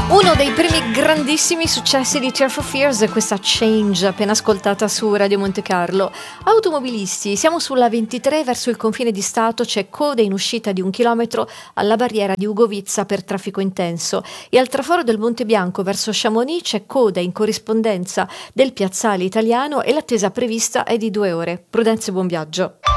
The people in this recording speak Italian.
Uno dei primi grandissimi successi di Tears for Fears è questa Change appena ascoltata su Radio Monte Carlo. Automobilisti, siamo sulla 23 verso il confine di Stato, c'è coda in uscita di 1 chilometro alla barriera di Ugovizza per traffico intenso e al traforo del Monte Bianco verso Chamonix c'è coda in corrispondenza del piazzale Italiano e l'attesa prevista è di 2 ore. Prudenza e buon viaggio.